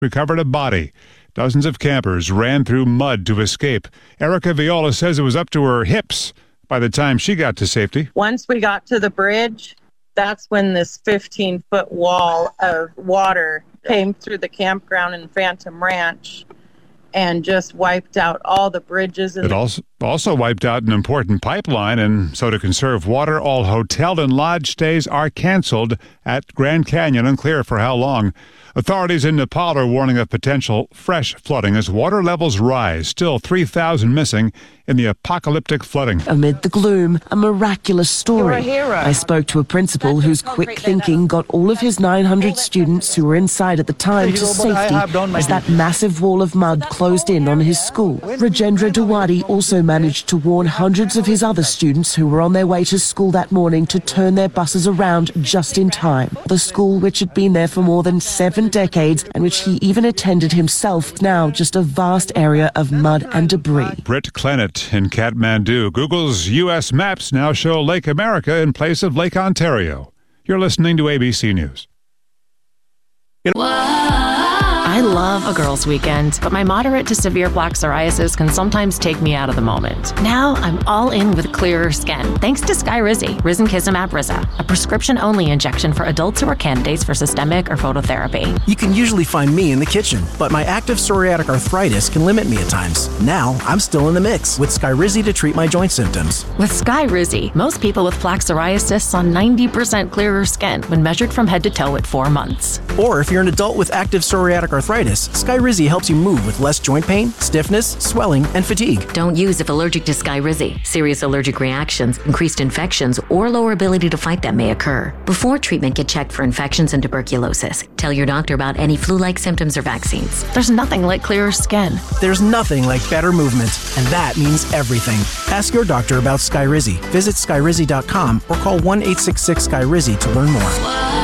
recovered a body. Dozens of campers ran through mud to escape. Erica Viola says it was up to her hips by the time she got to safety. Once we got to the bridge, that's when this 15-foot wall of water came through the campground in Phantom Ranch and just wiped out all the bridges. It also wiped out an important pipeline, and so to conserve water, all hotel and lodge stays are canceled at Grand Canyon. Unclear for how long. Authorities in Nepal are warning of potential fresh flooding as water levels rise. Still 3,000 missing in the apocalyptic flooding. Amid the gloom, a miraculous story. You're a hero. I spoke to a principal whose quick thinking got all of his 900 students who were inside at the time to safety as that massive wall of mud closed in on his school. Rajendra Dawadi also managed to warn hundreds of his other students who were on their way to school that morning to turn their buses around just in time. The school, which had been there for more than 7 decades and which he even attended himself, now just a vast area of mud and debris. Britt Clennett in Kathmandu. Google's U.S. maps now show Lake America in place of Lake Ontario. You're listening to ABC News. I love a girls' weekend, but my moderate to severe plaque psoriasis can sometimes take me out of the moment. Now I'm all in with clearer skin, thanks to Skyrizi, Risankizumab Riza, a prescription-only injection for adults who are candidates for systemic or phototherapy. You can usually find me in the kitchen, but my active psoriatic arthritis can limit me at times. Now I'm still in the mix with Skyrizi to treat my joint symptoms. With Skyrizi, most people with plaque psoriasis saw 90% clearer skin when measured from head to toe at 4 months. Or if you're an adult with active psoriatic arthritis, Skyrizi helps you move with less joint pain, stiffness, swelling, and fatigue. Don't use if allergic to Skyrizi. Serious allergic reactions, increased infections, or lower ability to fight them may occur. Before treatment, get checked for infections and tuberculosis. Tell your doctor about any flu-like symptoms or vaccines. There's nothing like clearer skin. There's nothing like better movement, and that means everything. Ask your doctor about Skyrizi. Visit Skyrizi.com or call 1-866-SKYRIZI to learn more.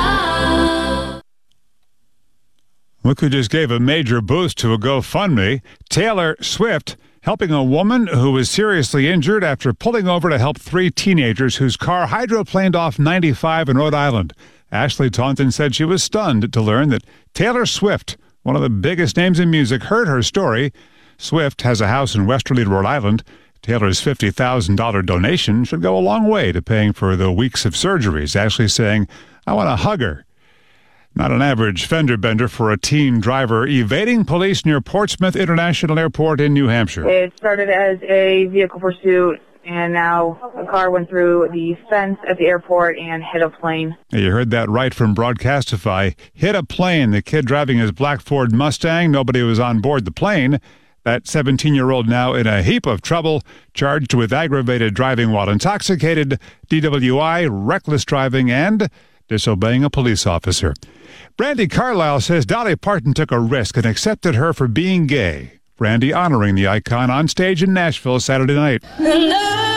Look who just gave a major boost to a GoFundMe. Taylor Swift helping a woman who was seriously injured after pulling over to help 3 teenagers whose car hydroplaned off 95 in Rhode Island. Ashley Taunton said she was stunned to learn that Taylor Swift, one of the biggest names in music, heard her story. Swift has a house in Westerly, Rhode Island. Taylor's $50,000 donation should go a long way to paying for the weeks of surgeries. Ashley saying, "I want to hug her." Not an average fender bender for a teen driver evading police near Portsmouth International Airport in New Hampshire. It started as a vehicle pursuit, and now a car went through the fence at the airport and hit a plane. You heard that right from Broadcastify. Hit a plane. The kid driving his black Ford Mustang. Nobody was on board the plane. That 17-year-old now in a heap of trouble, charged with aggravated driving while intoxicated, DWI, reckless driving, and disobeying a police officer. Brandi Carlile says Dolly Parton took a risk and accepted her for being gay. Brandi honoring the icon on stage in Nashville Saturday night.